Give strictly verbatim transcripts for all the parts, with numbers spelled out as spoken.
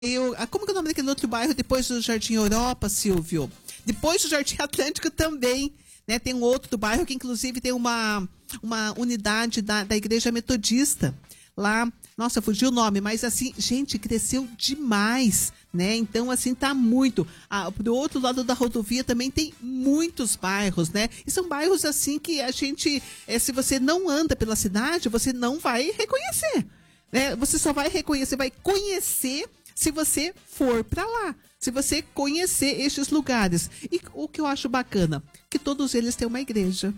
Eu, ah, como que é o nome daquele outro bairro depois do Jardim Europa, Silvio? Depois do Jardim Atlântico também, né? Tem um outro bairro que inclusive tem uma, uma unidade da, da Igreja Metodista lá. Nossa, fugiu o nome, mas assim, gente, cresceu demais, né? Então, assim, tá muito. Ah, pro outro lado da rodovia também tem muitos bairros, né? E são bairros, assim, que a gente, é, se você não anda pela cidade, você não vai reconhecer, né? Você só vai reconhecer, vai conhecer se você for para lá, se você conhecer estes lugares. E o que eu acho bacana, que todos eles têm uma igreja.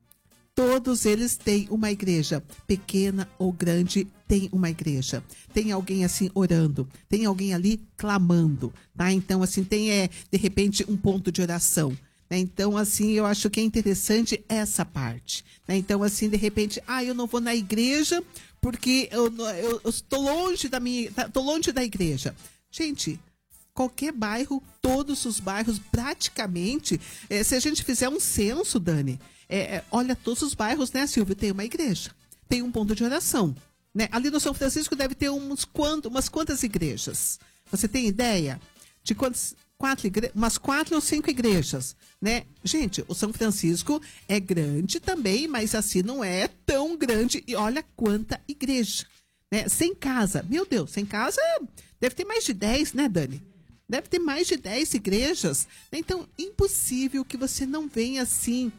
Todos eles têm uma igreja, pequena ou grande, tem uma igreja. Tem alguém assim orando, tem alguém ali clamando, tá? Então, assim, tem, é, de repente, um ponto de oração. Né? Então, assim, eu acho que é interessante essa parte. Né? Então, assim, de repente, ah, eu não vou na igreja porque eu, eu, eu estou longe da minha, estou longe da igreja. Gente, qualquer bairro, todos os bairros, praticamente, é, se a gente fizer um censo, Dani, é, é, olha, todos os bairros, né, Silvio, tem uma igreja, tem um ponto de oração. Né? Ali no São Francisco deve ter uns quanto, umas quantas igrejas? Você tem ideia de quantas? Quatro igre... Umas quatro ou cinco igrejas, né? Gente, o São Francisco é grande também, mas assim não é tão grande. E olha quanta igreja, né? Sem casa, meu Deus, sem casa deve ter mais de dez, né, Dani? Deve ter mais de dez igrejas. Então, impossível que você não venha assim,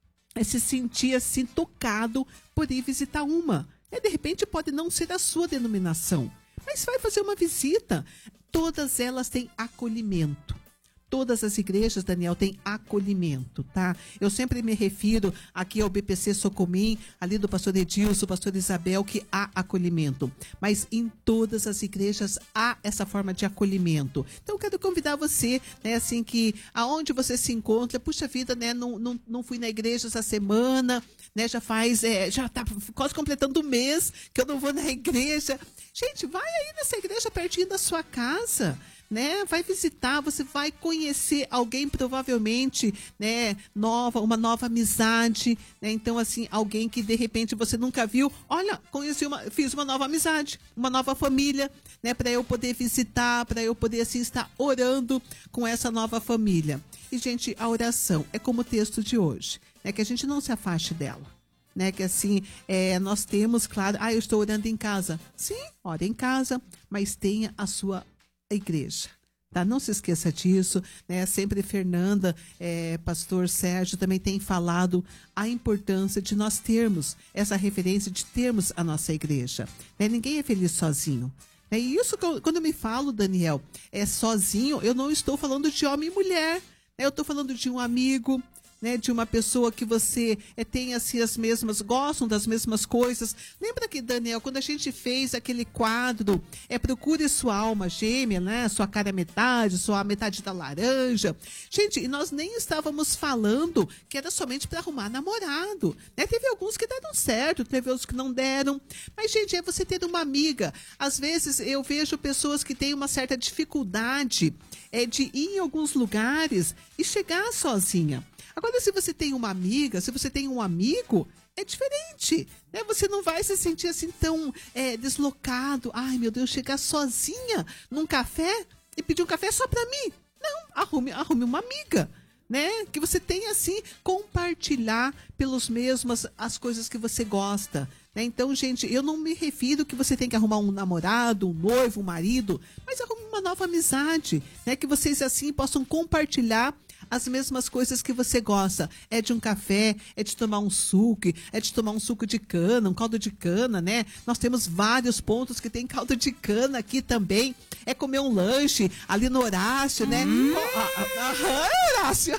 se sentir assim tocado por ir visitar uma. E, de repente pode não ser a sua denominação, mas vai fazer uma visita. Todas elas têm acolhimento. Todas as igrejas, Daniel, têm acolhimento, tá? Eu sempre me refiro aqui ao B P C Socomim, ali do pastor Edilson, pastor Isabel, que há acolhimento. Mas em todas as igrejas há essa forma de acolhimento. Então, eu quero convidar você, né, assim, que aonde você se encontra, puxa vida, né, não, não, não fui na igreja essa semana, né, já faz, é, já tá quase completando o mês que eu não vou na igreja. Gente, vai aí nessa igreja pertinho da sua casa, né? Vai visitar, você vai conhecer alguém provavelmente, né, nova, uma nova amizade, né? Então, assim, alguém que de repente você nunca viu, olha, conheci uma, fiz uma nova amizade, uma nova família, né, para eu poder visitar, para eu poder assim estar orando com essa nova família. E, gente, a oração é como o texto de hoje, né, que a gente não se afaste dela. Né, que assim, é, nós temos, claro, ah, eu estou orando em casa. Sim, ore em casa, mas tenha a sua igreja, tá? Não se esqueça disso, né? Sempre Fernanda, é, pastor Sérgio também tem falado a importância de nós termos essa referência, de termos a nossa igreja. Né? Ninguém é feliz sozinho. É isso que eu, quando eu me falo, Daniel, é sozinho, eu não estou falando de homem e mulher, né? Eu estou falando de um amigo, né, de uma pessoa que você é, tem assim as mesmas, gostam das mesmas coisas. Lembra que, Daniel, quando a gente fez aquele quadro, é Procure Sua Alma Gêmea, né, sua cara metade, sua metade da laranja. Gente, e nós nem estávamos falando que era somente para arrumar namorado, né? Teve alguns que deram certo, teve outros que não deram. Mas, gente, é você ter uma amiga. Às vezes eu vejo pessoas que têm uma certa dificuldade é, de ir em alguns lugares e chegar sozinha. Agora, se você tem uma amiga, se você tem um amigo, é diferente, né? Você não vai se sentir assim tão é, deslocado. Ai, meu Deus, chegar sozinha num café e pedir um café só pra mim. Não, arrume, arrume uma amiga, né? Que você tenha, assim, compartilhar pelos mesmos as coisas que você gosta. Né? Então, gente, eu não me refiro que você tem que arrumar um namorado, um noivo, um marido, mas arrume uma nova amizade, né? Que vocês, assim, possam compartilhar as mesmas coisas que você gosta. É de um café, é de tomar um suco, é de tomar um suco de cana, um caldo de cana, né? Nós temos vários pontos que tem caldo de cana aqui também. É comer um lanche ali no Horácio, né? Hum. Oh, ah, ah, aham, Horácio!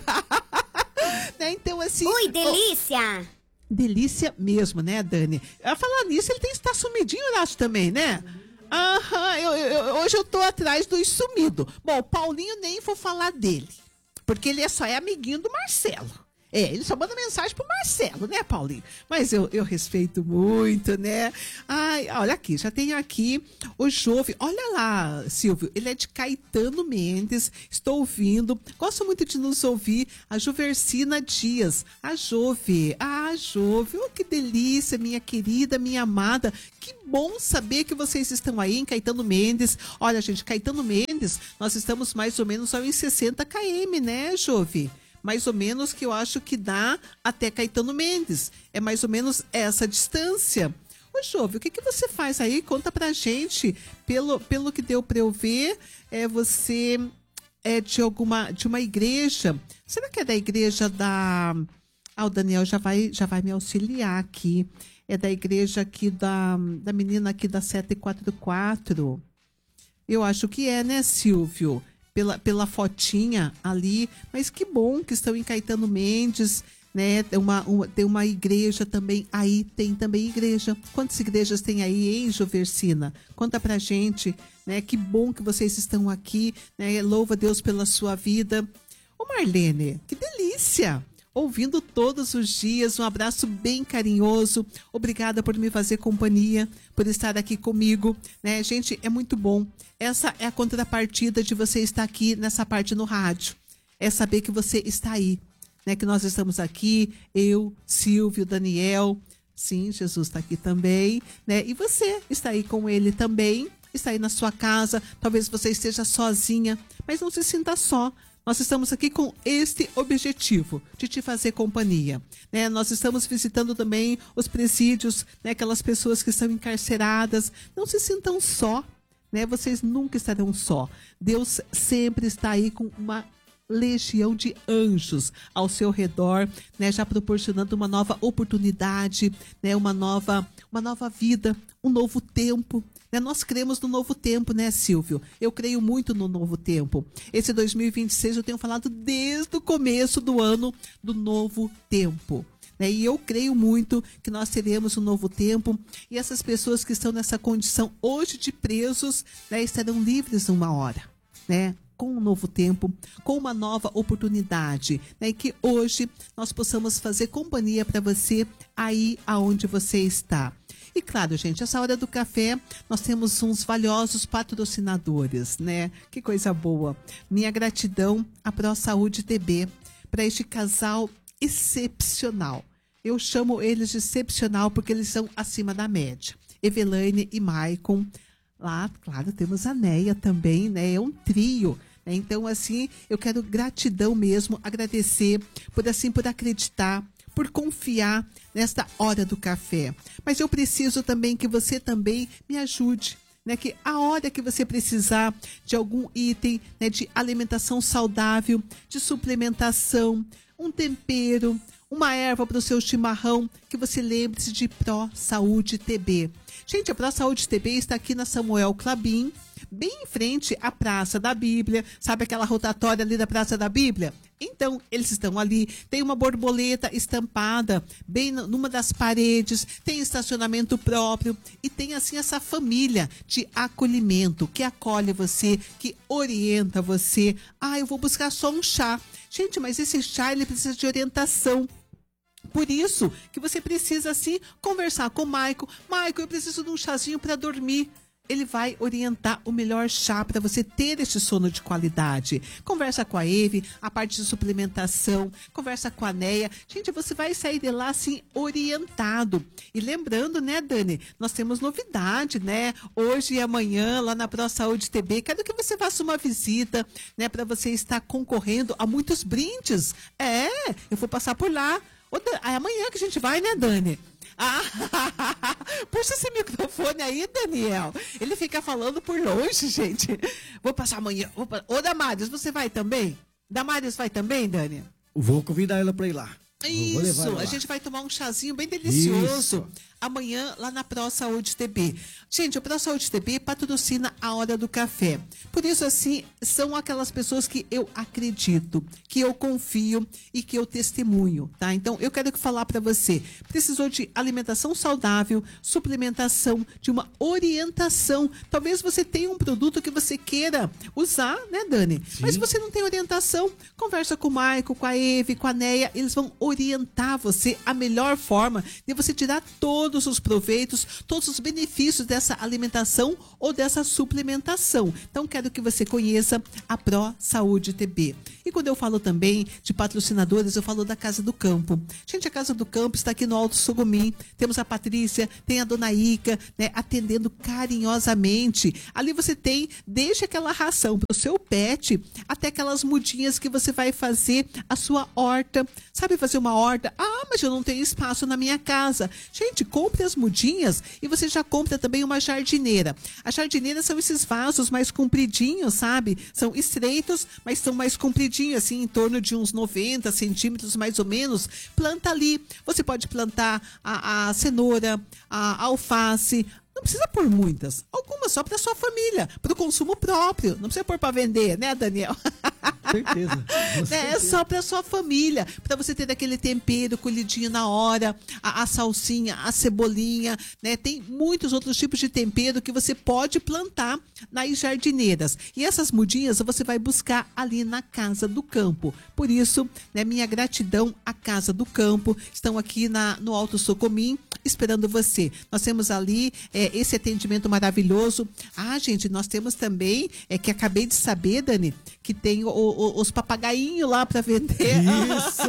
Né? Então, assim... Ui, delícia! Oh, delícia mesmo, né, Dani? A falar nisso, ele tem que estar sumidinho, Horácio, também, né? Aham, eu, eu, hoje eu tô atrás do sumido. Bom, o Paulinho nem vou falar dele. Porque ele é só é amiguinho do Marcelo. É, ele só manda mensagem pro Marcelo, né, Paulinho? Mas eu, eu respeito muito, né? Ai, olha aqui, já tenho aqui o Jove. Olha lá, Silvio, ele é de Caetano Mendes. Estou ouvindo. Gosto muito de nos ouvir. A Juversina Dias. A Jove. Ah, Jove. Oh, que delícia, minha querida, minha amada. Que bom saber que vocês estão aí em Caetano Mendes. Olha, gente, Caetano Mendes, nós estamos mais ou menos em sessenta quilômetros, né, Jove? Mais ou menos, que eu acho que dá até Caetano Mendes. É mais ou menos essa distância. Ô, Jove, o que, que você faz aí? Conta pra gente. Pelo, pelo que deu pra eu ver, é, você é de alguma, de uma igreja. Será que é da igreja da... Ah, o Daniel já vai, já vai me auxiliar aqui. É da igreja aqui da, da menina aqui da sete quatro quatro. Eu acho que é, né, Silvio? Pela, pela fotinha ali. Mas que bom que estão em Caetano Mendes, né? Tem uma, uma, tem uma igreja também. Aí tem também igreja. Quantas igrejas tem aí, hein, Joversina? Conta pra gente, né? Que bom que vocês estão aqui, né? Louva a Deus pela sua vida. Ô, Marlene, que delícia! Ouvindo todos os dias, um abraço bem carinhoso. Obrigada por me fazer companhia, por estar aqui comigo, né? Gente, é muito bom. Essa é a contrapartida de você estar aqui nessa parte no rádio. É saber que você está aí, né? Que nós estamos aqui, eu, Silvio, Daniel. Sim, Jesus está aqui também, né? E você está aí com ele também, está aí na sua casa. Talvez você esteja sozinha, mas não se sinta só. Nós estamos aqui com este objetivo, de te fazer companhia, né? Nós estamos visitando também os presídios, né? Aquelas pessoas que estão encarceradas. Não se sintam só, né? Vocês nunca estarão só. Deus sempre está aí com uma legião de anjos ao seu redor, né? Já proporcionando uma nova oportunidade, né? Uma nova, uma nova vida, um novo tempo. Nós cremos no novo tempo, né, Silvio? Eu creio muito no novo tempo. Esse dois mil e vinte e seis eu tenho falado desde o começo do ano do novo tempo. Né? E eu creio muito que nós teremos um novo tempo e essas pessoas que estão nessa condição hoje de presos, né, estarão livres uma hora, né? Com um novo tempo, com uma nova oportunidade, né? E que hoje nós possamos fazer companhia para você aí aonde você está. E claro, gente, essa hora do café, nós temos uns valiosos patrocinadores, né? Que coisa boa. Minha gratidão à Pro Saúde T B, para este casal excepcional. Eu chamo eles de excepcional porque eles são acima da média. Evelane e Maicon. Lá, claro, temos a Neia também, né? É um trio. Né? Então, assim, eu quero gratidão mesmo, agradecer por, assim, por acreditar, por confiar nesta hora do café. Mas eu preciso também que você também me ajude, né? Que a hora que você precisar de algum item, né? De alimentação saudável, de suplementação, um tempero, uma erva para o seu chimarrão, que você lembre-se de Pro Saúde T B. Gente, a Pro Saúde T B está aqui na Samuel Clabin, bem em frente à Praça da Bíblia. Sabe aquela rotatória ali da Praça da Bíblia? Então, eles estão ali. Tem uma borboleta estampada bem numa das paredes. Tem estacionamento próprio. E tem, assim, essa família de acolhimento que acolhe você, que orienta você. Ah, eu vou buscar só um chá. Gente, mas esse chá, ele precisa de orientação. Por isso que você precisa, assim, conversar com o Maico. Maico, eu preciso de um chazinho para dormir. Ele vai orientar o melhor chá para você ter esse sono de qualidade. Conversa com a Eve, a parte de suplementação. Conversa com a Neia. Gente, você vai sair de lá, assim, orientado. E lembrando, né, Dani, nós temos novidade, né? Hoje e amanhã, lá na Pro Saúde T B. Quero que você faça uma visita, né? Para você estar concorrendo a muitos brindes. É, eu vou passar por lá. É amanhã que a gente vai, né, Dani? Ah, puxa esse microfone aí, Daniel. Ele fica falando por longe, gente. Vou passar amanhã. Vou... Ô, Damares, você vai também? Damares vai também, Dani? Vou convidar ela para ir lá. Isso, a gente vai tomar um chazinho bem delicioso. Isso. amanhã lá na Pro Saúde T B. Gente, o Pro Saúde T B patrocina a Hora do Café. Por isso, assim, são aquelas pessoas que eu acredito, que eu confio e que eu testemunho, tá? Então, eu quero falar para você, precisou de alimentação saudável, suplementação, de uma orientação. Talvez você tenha um produto que você queira usar, né, Dani? Sim. Mas você não tem orientação. Conversa com o Maico, com a Eve, com a Neia, eles vão orientar você a melhor forma de você tirar todos os proveitos, todos os benefícios dessa alimentação ou dessa suplementação. Então, quero que você conheça a Pro Saúde T B. E quando eu falo também de patrocinadores, eu falo da Casa do Campo. Gente, a Casa do Campo está aqui no Alto Sogomim. Temos a Patrícia, tem a Dona Ica, né, atendendo carinhosamente. Ali você tem, desde aquela ração para o seu pet, até aquelas mudinhas que você vai fazer a sua horta. Sabe fazer uma horta? Ah, mas eu não tenho espaço na minha casa. Gente, compre as mudinhas e você já compra também uma jardineira. As jardineiras são esses vasos mais compridinhos, sabe? São estreitos, mas são mais compridinhos, assim, em torno de uns noventa centímetros, mais ou menos. Planta ali. Você pode plantar a, a cenoura, a alface. Não precisa pôr muitas. Algumas só para sua família, para o consumo próprio. Não precisa pôr para vender, né, Daniel? Certeza. É, é só para sua família, para você ter aquele tempero colhidinho na hora, a, a salsinha, a cebolinha, né? Tem muitos outros tipos de tempero que você pode plantar nas jardineiras. E essas mudinhas você vai buscar ali na Casa do Campo. Por isso, né, minha gratidão à Casa do Campo. Estão aqui na, no Alto Socomim esperando você. Nós temos ali é, esse atendimento maravilhoso. Ah, gente, nós temos também, é que acabei de saber, Dani, que tem o, o, os papagainhos lá para vender. Isso!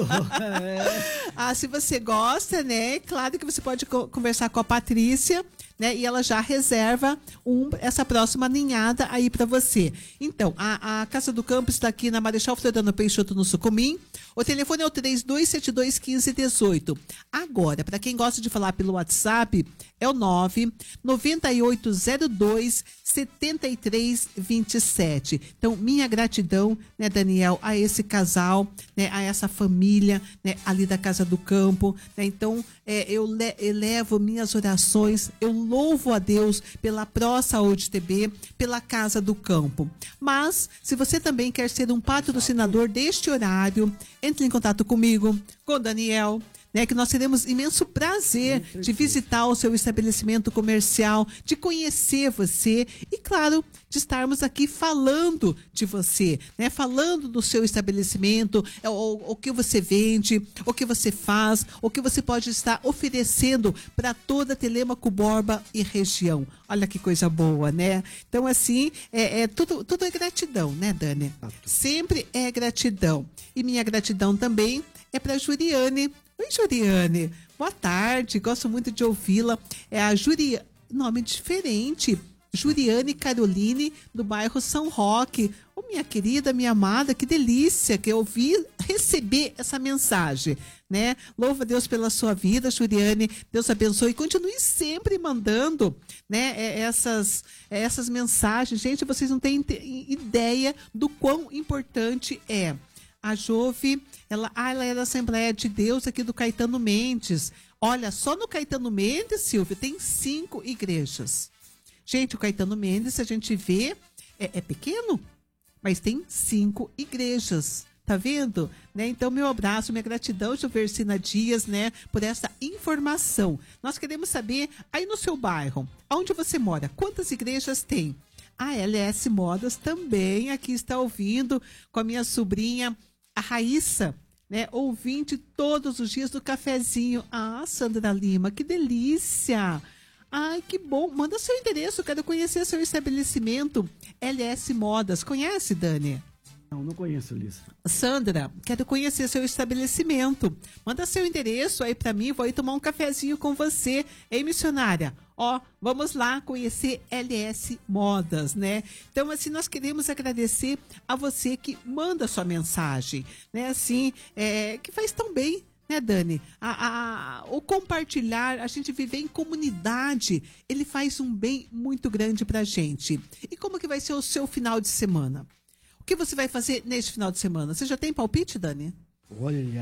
É. Ah, se você gosta, né? Claro que você pode co- conversar com a Patrícia, né? E ela já reserva um, essa próxima ninhada aí para você. Então, a, a Casa do Campo está aqui na Marechal Floriano Peixoto, no Sucumim. O telefone é o três dois sete dois, um cinco um oito. Agora, para quem gosta de falar pelo WhatsApp, é o nove nove oito zero dois sete três dois sete. Então, minha gratidão, né, Daniel, a esse casal, né, a essa família, né, ali da Casa do Campo. Né? Então, é, eu le- elevo minhas orações, eu louvo a Deus pela Pro Saúde T B, pela Casa do Campo. Mas, se você também quer ser um patrocinador deste horário, entre em contato comigo, com o Daniel, né, que nós teremos imenso prazer de visitar o seu estabelecimento comercial, de conhecer você e, claro, de estarmos aqui falando de você, né, falando do seu estabelecimento, o, o, o que você vende, o que você faz, o que você pode estar oferecendo para toda Telêmaco Borba e região. Olha que coisa boa, né? Então, assim, é, é tudo, tudo é gratidão, né, Dani? Sempre é gratidão. E minha gratidão também é para a Juriane. Oi, Juriane. Boa tarde. Gosto muito de ouvi-la. É a Juriane, nome diferente. Juriane Caroline, do bairro São Roque. Ô, minha querida, minha amada, que delícia que eu ouvi receber essa mensagem, né? Louva a Deus pela sua vida, Juriane. Deus abençoe. Continue sempre mandando, né, essas, essas mensagens. Gente, vocês não têm ideia do quão importante é. A Jove, ela, ah, ela é da Assembleia de Deus aqui do Caetano Mendes. Olha, só no Caetano Mendes, Silvia, tem cinco igrejas. Gente, o Caetano Mendes, a gente vê, é, é pequeno, mas tem cinco igrejas. Tá vendo? Né? Então, meu abraço, minha gratidão, Joversina Dias, né, por essa informação. Nós queremos saber, aí no seu bairro, onde você mora, quantas igrejas tem? A L S Modas também aqui está ouvindo com a minha sobrinha, a Raíssa, né? Ouvinte todos os dias do cafezinho. Ah, Sandra Lima, que delícia! Ai, que bom. Manda seu endereço, quero conhecer seu estabelecimento. L S Modas. Conhece, Dani? Não, não conheço, Lisa. Sandra, quero conhecer seu estabelecimento. Manda seu endereço aí para mim, vou aí tomar um cafezinho com você. Ei, missionária? Ó, vamos lá conhecer L S Modas, né? Então, assim, nós queremos agradecer a você que manda sua mensagem, né? Assim, é, que faz tão bem, né, Dani? A, a, o compartilhar, a gente viver em comunidade, ele faz um bem muito grande pra gente. E como que vai ser o seu final de semana? O que você vai fazer neste final de semana? Você já tem palpite, Dani? Olha,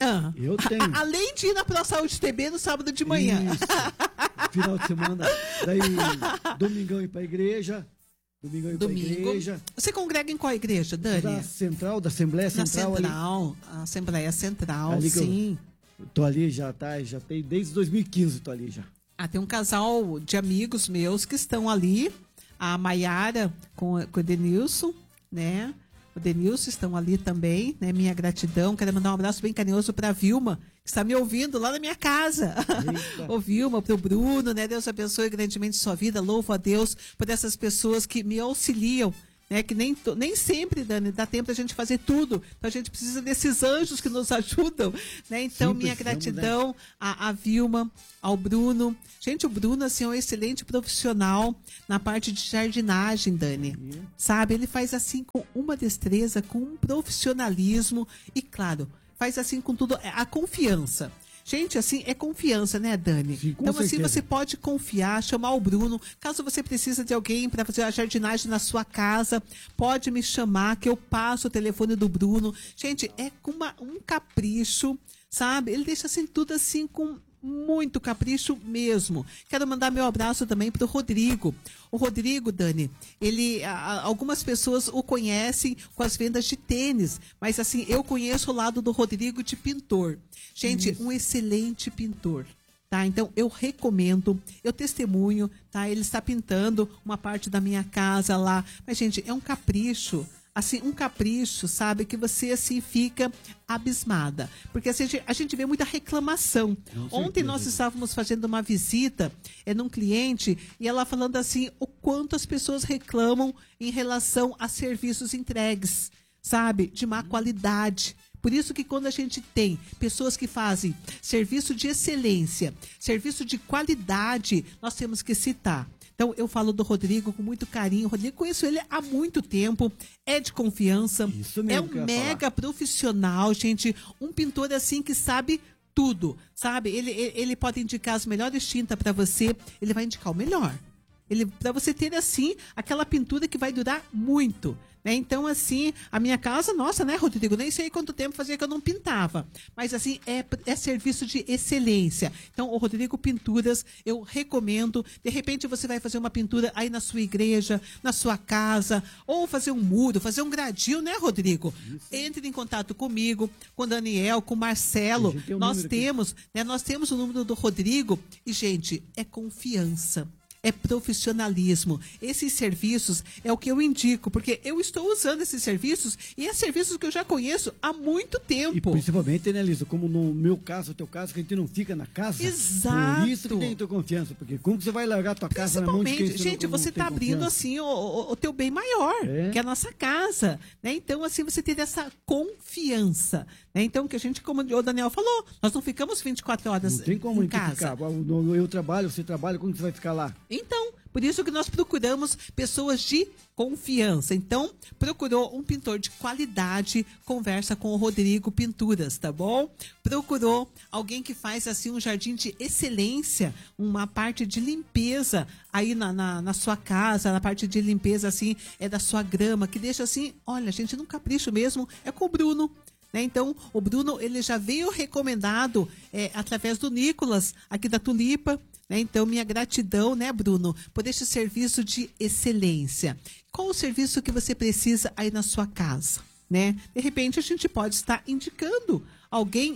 Ah. Eu tenho. A- além de ir na Pro Saúde T B no sábado de manhã. Isso. Final de semana. Daí, domingão ir pra igreja. Domingão ir pra Domingo. igreja. Você congrega em qual igreja, Dani? Da Central, da Assembleia Na Central. Central, a Assembleia Central, Ali que eu- sim. Ali. Tô ali já, tá? Já tem desde dois mil e quinze, tô ali já. Ah, tem um casal de amigos meus que estão ali, a Maiara com, com o Denilson, né? O Denilson estão ali também, né? Minha gratidão. Quero mandar um abraço bem carinhoso para a Vilma, que está me ouvindo lá na minha casa. Ô Vilma, para o Bruno, né? Deus abençoe grandemente sua vida. Louvo a Deus por essas pessoas que me auxiliam. Né, que nem, to- nem sempre, Dani, dá tempo da gente fazer tudo. Então a gente precisa desses anjos que nos ajudam. Né? Então, Sim, minha precisamos, gratidão à, à Vilma, ao Bruno. Gente, o Bruno assim, é um excelente profissional na parte de jardinagem, Dani. Sabe? Ele faz assim com uma destreza, com um profissionalismo e, claro, faz assim com tudo. A confiança. Gente, assim, é confiança, né, Dani? Sim, com então, assim, certeza. você pode confiar, chamar o Bruno. Caso você precise de alguém para fazer a jardinagem na sua casa, pode me chamar, que eu passo o telefone do Bruno. Gente, é com uma- um capricho, sabe? Ele deixa assim tudo assim com muito capricho mesmo. Quero mandar meu abraço também para o Rodrigo. O Rodrigo, Dani, ele, a- a- algumas pessoas o conhecem com as vendas de tênis, mas assim, eu conheço o lado do Rodrigo de pintor. Gente, um excelente pintor. Tá? Então, eu recomendo, eu testemunho, tá? Ele está pintando uma parte da minha casa lá. Mas, gente, é um capricho, assim, um capricho, sabe? Que você, assim, fica abismada. Porque assim, a, gente, a gente vê muita reclamação. Com Ontem certeza. nós estávamos fazendo uma visita é, num cliente e ela falando assim, o quanto as pessoas reclamam em relação a serviços entregues, sabe? De má qualidade. Por isso que quando a gente tem pessoas que fazem serviço de excelência, serviço de qualidade, nós temos que citar. Então, eu falo do Rodrigo com muito carinho. Rodrigo, conheço ele há muito tempo, é de confiança, Isso é mesmo que eu um ia mega profissional, gente. Um pintor assim que sabe tudo, sabe? Ele, ele, ele pode indicar as melhores tintas para você, ele vai indicar o melhor. Ele, para você ter, assim, aquela pintura que vai durar muito. Né? Então, assim, a minha casa, nossa, né, Rodrigo? Nem sei quanto tempo fazia que eu não pintava. Mas, assim, é, é serviço de excelência. Então, o Rodrigo Pinturas, eu recomendo. De repente, você vai fazer uma pintura aí na sua igreja, na sua casa, ou fazer um muro, fazer um gradil, né, Rodrigo? Isso. Entre em contato comigo, com o Daniel, com o Marcelo. Tem um nós número temos, né, nós temos o número do Rodrigo. E, gente, é confiança. É profissionalismo. Esses serviços é o que eu indico, porque eu estou usando esses serviços e é serviços que eu já conheço há muito tempo. E principalmente, né, Lisa, como no meu caso, no teu caso, que a gente não fica na casa. Exato. Por isso que tem tua confiança, porque como você vai largar tua casa na mão de quem Principalmente, você gente, não, você não tem está abrindo confiança? assim o, o, o teu bem maior, É. que é a nossa casa, né? Então, assim, você ter essa confiança, né? Então, que a gente, como o Daniel falou, nós não ficamos vinte e quatro horas Não tem como em a gente casa. ficar. Eu, eu trabalho, você trabalha, como você vai ficar lá? Então, por isso que nós procuramos pessoas de confiança. Então, procurou um pintor de qualidade, conversa com o Rodrigo Pinturas, tá bom? Procurou alguém que faz assim um jardim de excelência, uma parte de limpeza aí na, na, na sua casa, na parte de limpeza assim, é da sua grama, que deixa assim, olha, gente, num capricho mesmo, é com o Bruno. Né? Então, o Bruno, ele já veio recomendado é, através do Nicolas, aqui da Tulipa. Né? Então, minha gratidão, né, Bruno, por este serviço de excelência. Qual o serviço que você precisa aí na sua casa? Né? De repente, a gente pode estar indicando alguém.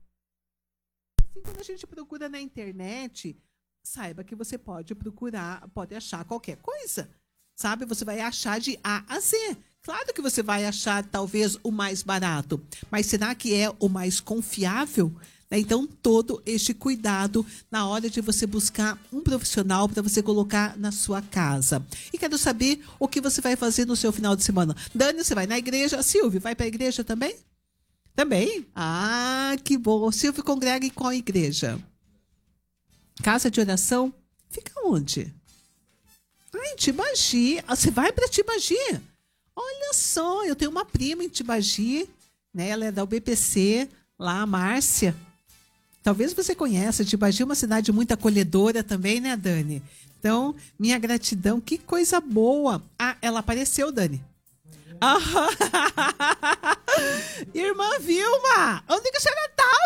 Assim, quando a gente procura na internet, saiba que você pode procurar, pode achar qualquer coisa. Sabe? Você vai achar de A a Z. Claro que você vai achar talvez o mais barato, mas será que é o mais confiável? Né? Então, todo este cuidado na hora de você buscar um profissional para você colocar na sua casa. E quero saber o que você vai fazer no seu final de semana. Dani, você vai na igreja? Silvio, vai para a igreja também? Também? Ah, que bom. Silvio congrega em qual igreja? Casa de oração? Fica onde? Ah, em Tibagi. Ah, você vai para Tibagi? Olha só, eu tenho uma prima em Tibagi, né? Ela é da U B P C, lá a Márcia. Talvez você conheça, Tibagi é uma cidade muito acolhedora também, né, Dani? Então, minha gratidão, que coisa boa. Ah, ela apareceu, Dani. Ah, irmã Vilma, onde que a senhora tá?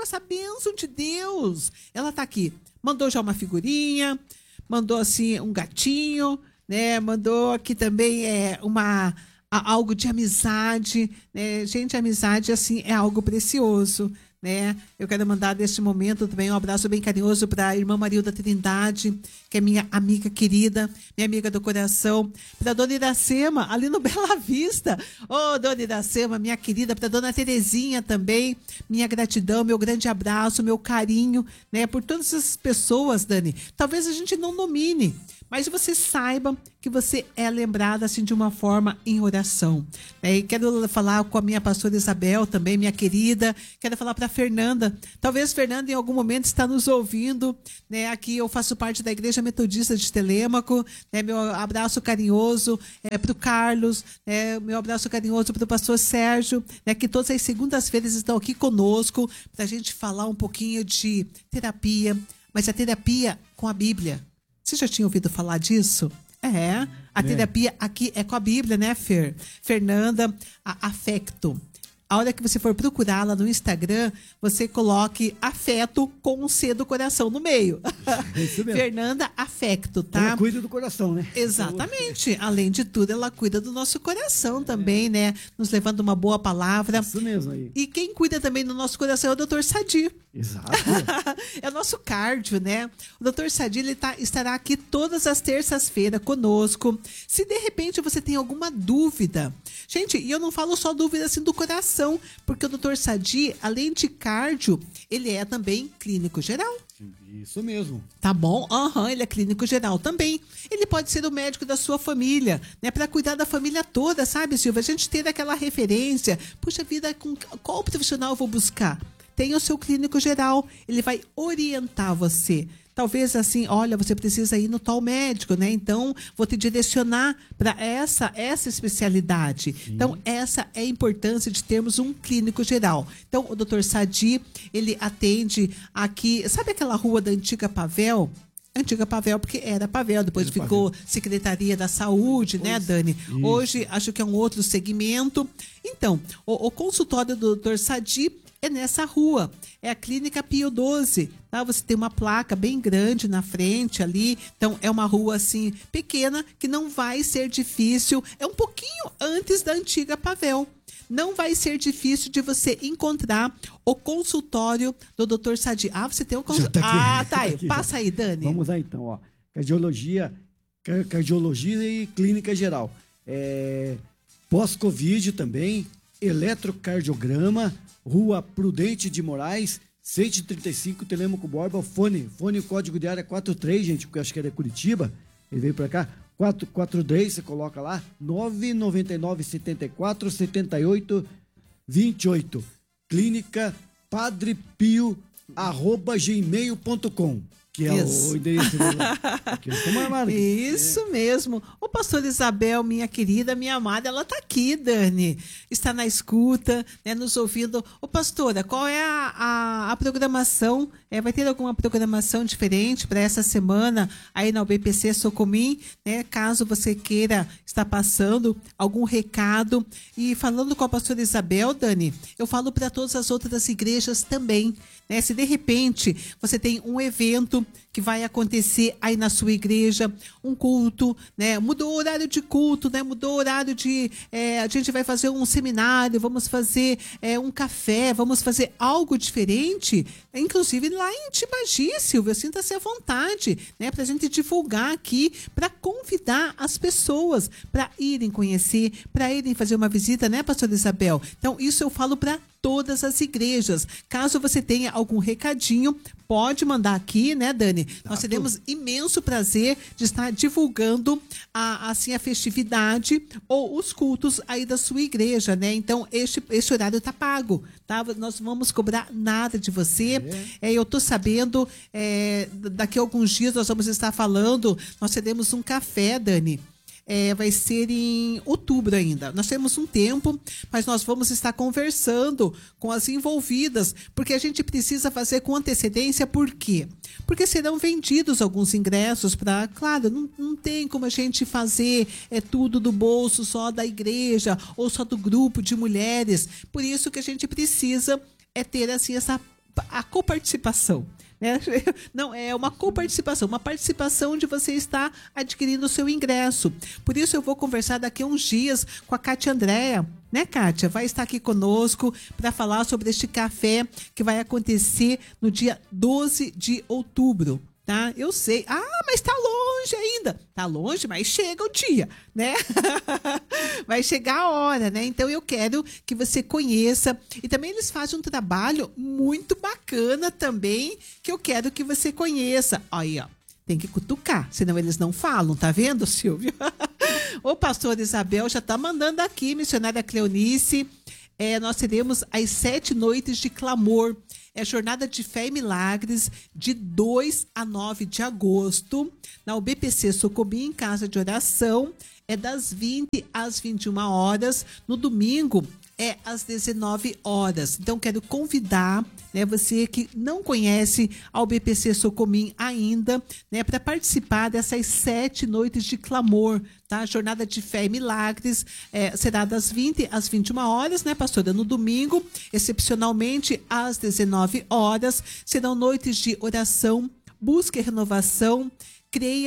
Nossa, a bênção de Deus. Ela tá aqui. Mandou já uma figurinha, mandou assim um gatinho, né? Mandou aqui também é, uma, a, algo de amizade, né? Gente, amizade assim é algo precioso, né? Eu quero mandar neste momento também um abraço bem carinhoso para a irmã Marilda Trindade, que é minha amiga querida, minha amiga do coração, para a dona Iracema, ali no Bela Vista. Ô, oh, dona Iracema, minha querida, para a dona Terezinha também, minha gratidão, meu grande abraço, meu carinho, né, por todas essas pessoas, Dani. Talvez a gente não nomine, mas você saiba que você é lembrada assim de uma forma em oração. É, e quero falar com a minha pastora Isabel também, minha querida. Quero falar para a Fernanda. Talvez Fernanda em algum momento está nos ouvindo. Né? Aqui eu faço parte da Igreja Metodista de Telêmaco. Né? Meu abraço carinhoso é, para o Carlos. Né? Meu abraço carinhoso para o pastor Sérgio. Né? Que todas as segundas-feiras estão aqui conosco para a gente falar um pouquinho de terapia. Mas a terapia com a Bíblia. Você já tinha ouvido falar disso? É, a terapia aqui é com a Bíblia, né, Fer? Fernanda a Afecto. A hora que você for procurá-la no Instagram, você coloque afeto com um C do coração no meio. Isso mesmo. Fernanda Afecto, tá? Ela cuida do coração, né? Exatamente. Além de tudo, ela cuida do nosso coração também, é. né? Nos levando uma boa palavra. Isso mesmo aí. E quem cuida também do nosso coração é o doutor Sadi. Exato. É o nosso cardio, né? O doutor Sadi, ele tá, estará aqui todas as terças-feiras conosco. Se de repente você tem alguma dúvida... Gente, e eu não falo só dúvida assim do coração, porque o doutor Sadi, além de cardio, ele é também clínico geral. Isso mesmo. Tá bom? Aham, uhum, ele é clínico geral também. Ele pode ser o médico da sua família, né? Para cuidar da família toda, sabe, Silvia? A gente ter aquela referência. Puxa vida, com qual profissional eu vou buscar? Tem o seu clínico geral, ele vai orientar você. Talvez assim, olha, você precisa ir no tal médico, né? Então, vou te direcionar para essa, essa especialidade. Sim. Então, essa é a importância de termos um clínico geral. Então, o doutor Sadi, ele atende aqui, sabe aquela rua da Antiga Pavel? Antiga Pavel, porque era Pavel, depois era ficou Pavel. Secretaria da Saúde, pois, né, Dani? Isso. Hoje, acho que é um outro segmento. Então, o, o consultório do doutor Sadi é nessa rua, é a Clínica Pio doze, tá? Você tem uma placa bem grande na frente ali, então é uma rua assim pequena que não vai ser difícil, é um pouquinho antes da Antiga Pavel. Não vai ser difícil de você encontrar o consultório do doutor Sadi. Ah, você tem um consultório. Tá ah, tá aí. Aqui, Passa aí, Dani. Vamos lá então, ó. Cardiologia, cardiologia e clínica geral. É, pós-Covid também, eletrocardiograma, Rua Prudente de Moraes, cento e trinta e cinco, Telêmaco Borba, fone, fone código de área quatro três, gente, porque eu acho que era Curitiba, ele veio pra cá, quatro quatro três, você coloca lá, nove nove nove, sete quatro, sete oito, dois oito, clínica Padre Pio, arroba gmail ponto com. Que é Isso. o endereço aqui, aqui. Isso é. mesmo. O pastor Isabel, minha querida, minha amada, ela está aqui, Dani. Está na escuta, né, nos ouvindo. Ô, pastora, qual é a, a, a programação? É, vai ter alguma programação diferente para essa semana aí na U B P C Socomim? Né, caso você queira estar passando algum recado. E falando com a pastora Isabel, Dani, eu falo para todas as outras igrejas também. Né, se de repente você tem um evento que vai acontecer aí na sua igreja, um culto, né? Mudou o horário de culto, né? Mudou o horário de... É, a gente vai fazer um seminário, vamos fazer é, um café, vamos fazer algo diferente, inclusive lá em Tibagi, Silvia, sinta-se à vontade, né? Para a gente divulgar aqui, para convidar as pessoas para irem conhecer, para irem fazer uma visita, né, pastora Isabel? Então, isso eu falo para todas as igrejas. Caso você tenha algum recadinho, pode mandar aqui, né, Dani? Tá. Nós teremos imenso prazer de estar divulgando a, assim, a festividade ou os cultos aí da sua igreja, né? Então, este, este horário tá pago, tá? Nós não vamos cobrar nada de você. É. É, eu tô sabendo, é, daqui a alguns dias nós vamos estar falando, nós teremos um café, Dani. É, vai ser em outubro ainda. Nós temos um tempo, mas nós vamos estar conversando com as envolvidas, porque a gente precisa fazer com antecedência. Por quê? Porque serão vendidos alguns ingressos para... Claro, não, não tem como a gente fazer é, tudo do bolso só da igreja ou só do grupo de mulheres. Por isso que a gente precisa é ter assim, essa a coparticipação. Né? Não, é uma coparticipação, uma participação onde você está adquirindo o seu ingresso. Por isso eu vou conversar daqui a uns dias com a Kátia Andréa, né, Kátia? Vai estar aqui conosco para falar sobre este café que vai acontecer no dia doze de outubro. Tá? Eu sei. Ah, mas tá longe ainda. Tá longe, mas chega o dia, né? Vai chegar a hora, né? Então eu quero que você conheça. E também eles fazem um trabalho muito bacana também, que eu quero que você conheça. Aí, ó. Tem que cutucar, senão eles não falam, tá vendo, Silvio? O pastor Isabel já tá mandando aqui, missionária Cleonice. É, nós teremos as sete noites de clamor. É jornada de fé e milagres de dois a nove de agosto, na U B P C Socobim, em casa de oração. É das vinte às vinte e uma horas. No domingo é às dezenove horas. Então, quero convidar, né, você que não conhece a U B P C Socomim ainda, né, para participar dessas sete noites de clamor, tá? Jornada de fé e milagres é, será das vinte às vinte e uma horas, né, pastora? No domingo, excepcionalmente, às dezenove horas, serão noites de oração, busca e renovação, creia